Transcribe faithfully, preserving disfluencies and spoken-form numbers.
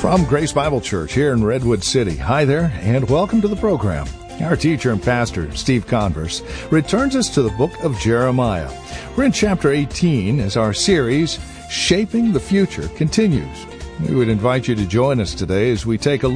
From Grace Bible Church here in Redwood City. Hi there, and welcome to the program. Our teacher and pastor, Steve Converse, returns us to the book of Jeremiah. We're in chapter eighteen as our series, Shaping the Future, continues. We would invite you to join us today as we take a